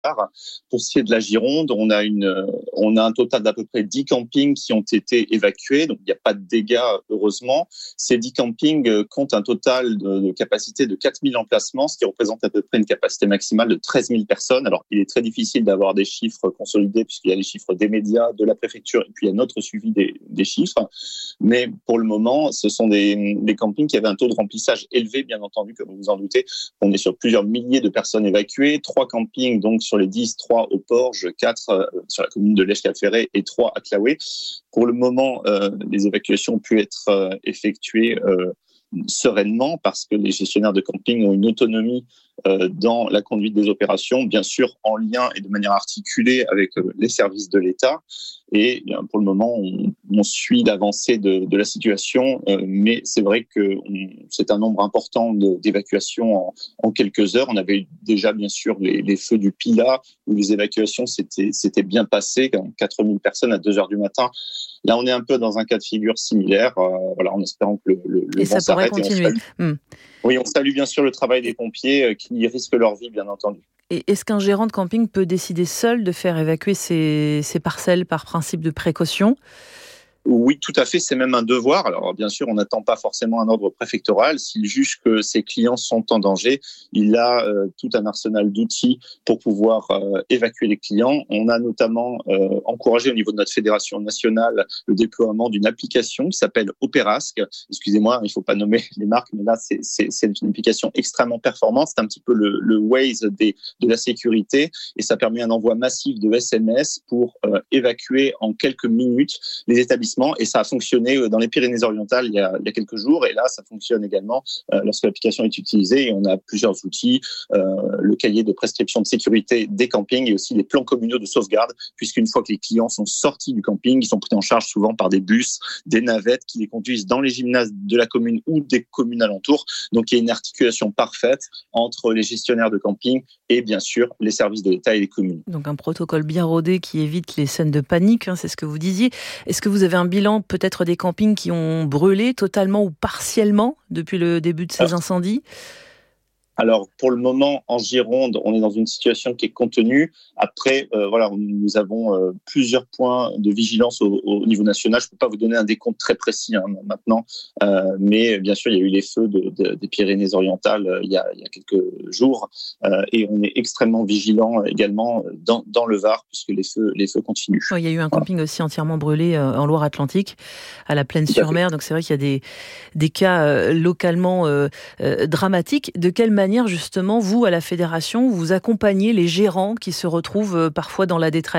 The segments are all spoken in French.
Pour ce qui est de la Gironde, on a un total d'à peu près 10 campings qui ont été évacués, donc il n'y a pas de dégâts, heureusement. Ces 10 campings comptent un total de capacité de 4000 emplacements, ce qui représente à peu près une capacité maximale de 13 000 personnes. Alors, il est très difficile d'avoir des chiffres consolidés puisqu'il y a les chiffres des médias, de la préfecture, et puis il y a notre suivi des chiffres. Mais pour le moment, ce sont des campings qui avaient un taux de remplissage élevé, bien entendu, comme vous vous en doutez. On est sur plusieurs milliers de personnes évacuées, 3 campings, donc sur les 10, 3 au Porge, 4 sur la commune de Lèche-Cap-Ferret et 3 à Claouet. Pour le moment, les évacuations ont pu être effectuées sereinement parce que les gestionnaires de camping ont une autonomie dans la conduite des opérations, bien sûr en lien et de manière articulée avec les services de l'État. Et bien, pour le moment, on suit l'avancée de la situation, mais c'est vrai que c'est un nombre important d'évacuations en quelques heures. On avait eu déjà, bien sûr, les feux du Pilat, où les évacuations s'étaient bien passées, 4000 personnes à 2 heures du matin. Là, on est un peu dans un cas de figure similaire, en espérant que le Et vent ça pourrait s'arrête. continuer. Oui, on salue bien sûr le travail des pompiers qui risquent leur vie, bien entendu. Et est-ce qu'un gérant de camping peut décider seul de faire évacuer ses parcelles par principe de précaution ? Oui, tout à fait, c'est même un devoir. Alors bien sûr, on n'attend pas forcément un ordre préfectoral. S'il juge que ses clients sont en danger, il a tout un arsenal d'outils pour pouvoir évacuer les clients. On a notamment encouragé au niveau de notre fédération nationale le déploiement d'une application qui s'appelle Opérasque. Excusez-moi, il ne faut pas nommer les marques, mais là, c'est une application extrêmement performante. C'est un petit peu le Waze de la sécurité et ça permet un envoi massif de SMS pour évacuer en quelques minutes les établissements. Et ça a fonctionné dans les Pyrénées-Orientales il y a quelques jours. Et là, ça fonctionne également lorsque l'application est utilisée. Et on a plusieurs outils, le cahier de prescription de sécurité des campings et aussi les plans communaux de sauvegarde, puisqu'une fois que les clients sont sortis du camping, ils sont pris en charge souvent par des bus, des navettes qui les conduisent dans les gymnases de la commune ou des communes alentours. Donc, il y a une articulation parfaite entre les gestionnaires de camping et bien sûr les services de l'État et les communes. Donc un protocole bien rodé qui évite les scènes de panique, c'est ce que vous disiez. Est-ce que vous avez un bilan peut-être des campings qui ont brûlé totalement ou partiellement depuis le début de ces incendies ? Alors, pour le moment, en Gironde, on est dans une situation qui est contenue. Après, nous avons plusieurs points de vigilance au niveau national. Je ne peux pas vous donner un décompte très précis maintenant, mais bien sûr, il y a eu les feux des Pyrénées-Orientales il y a quelques jours, et on est extrêmement vigilant également dans le Var, puisque les feux continuent. Il y a eu un camping aussi entièrement brûlé en Loire-Atlantique, à la Plaine-sur-Mer. Donc c'est vrai qu'il y a des cas localement dramatiques. De quelle manière, justement, vous, à la Fédération, vous accompagnez les gérants qui se retrouvent parfois dans la détresse ?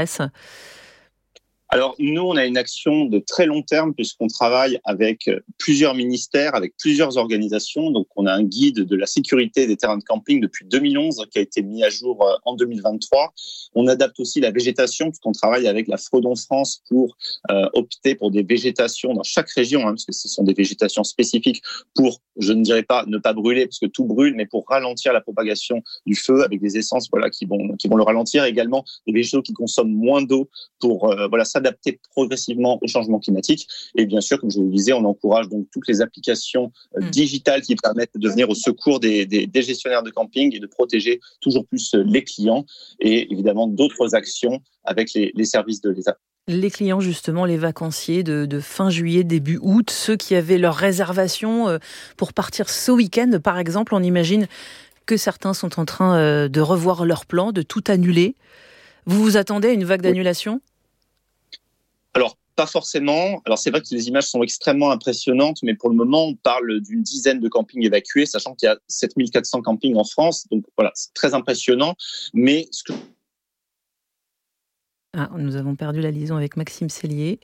Alors, nous, on a une action de très long terme puisqu'on travaille avec plusieurs ministères, avec plusieurs organisations. Donc, on a un guide de la sécurité des terrains de camping depuis 2011 qui a été mis à jour en 2023. On adapte aussi la végétation puisqu'on travaille avec la Fredon France pour opter pour des végétations dans chaque région, parce que ce sont des végétations spécifiques pour, je ne dirais pas ne pas brûler parce que tout brûle, mais pour ralentir la propagation du feu avec des essences qui vont le ralentir. Également, des végétaux qui consomment moins d'eau pour s'adapter progressivement au changement climatique. Et bien sûr, comme je vous le disais, on encourage donc toutes les applications digitales qui permettent de venir au secours des gestionnaires de camping et de protéger toujours plus les clients et évidemment d'autres actions avec les services de l'État. Les clients, justement, les vacanciers de fin juillet, début août, ceux qui avaient leur réservation pour partir ce week-end, par exemple, on imagine que certains sont en train de revoir leur plan, de tout annuler. Vous vous attendez à une vague d'annulation ? Alors, pas forcément. Alors, c'est vrai que les images sont extrêmement impressionnantes, mais pour le moment, on parle d'une dizaine de campings évacués, sachant qu'il y a 7400 campings en France. Donc, voilà, c'est très impressionnant. Mais nous avons perdu la liaison avec Maxime Sellier.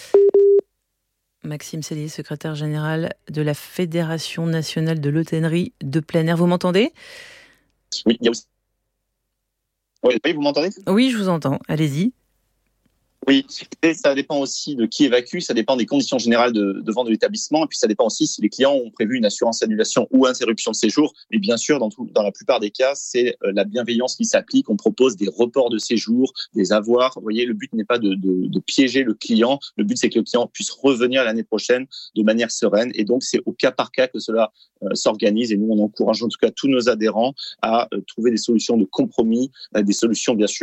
Maxime Sellier, secrétaire général de la Fédération nationale de l'hôtellerie de plein air. Vous m'entendez ? Oui, il y a aussi... Oui, vous m'entendez ? Oui, je vous entends. Allez-y. Oui, et ça dépend aussi de qui évacue, ça dépend des conditions générales de vente de l'établissement, et puis ça dépend aussi si les clients ont prévu une assurance annulation ou interruption de séjour. Mais bien sûr, dans la plupart des cas, c'est la bienveillance qui s'applique. On propose des reports de séjour, des avoirs. Vous voyez, le but n'est pas de piéger le client. Le but, c'est que le client puisse revenir l'année prochaine de manière sereine. Et donc, c'est au cas par cas que cela s'organise. Et nous, on encourage en tout cas tous nos adhérents à trouver des solutions de compromis, des solutions bien sûr